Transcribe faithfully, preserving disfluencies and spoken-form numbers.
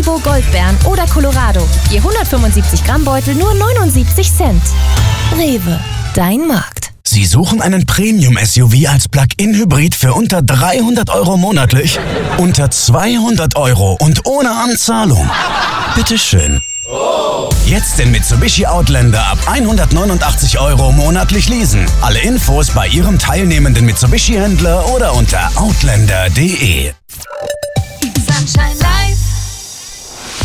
Jumbo Goldbeeren oder Colorado. Je hundertfünfundsiebzig Gramm Beutel nur neunundsiebzig Cent. Rewe, dein Markt. Sie suchen einen Premium-S U V als Plug-in-Hybrid für unter dreihundert Euro monatlich? Unter zweihundert Euro und ohne Anzahlung? Bitteschön. Jetzt den Mitsubishi Outlander ab hundertneunundachtzig Euro monatlich leasen. Alle Infos bei Ihrem teilnehmenden Mitsubishi-Händler oder unter outlander punkt de. Sunshine